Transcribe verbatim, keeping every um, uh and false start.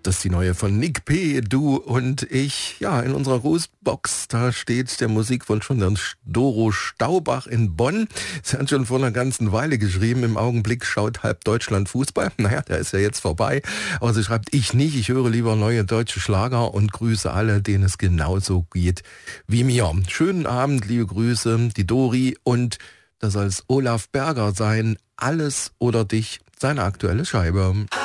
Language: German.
Das ist die neue von Nick P., du und ich. Ja, in unserer Grußbox, da steht der Musikwunsch von Herrn Doro Staubach in Bonn. Sie hat schon vor einer ganzen Weile geschrieben, im Augenblick schaut halb Deutschland Fußball. Naja, der ist ja jetzt vorbei. Aber sie schreibt, ich nicht, ich höre lieber neue deutsche Schlager und grüße alle, denen es genauso geht wie mir. Schönen Abend, liebe Grüße, die Dori, und das soll Olaf Berger sein. Alles oder dich, seine aktuelle Scheibe.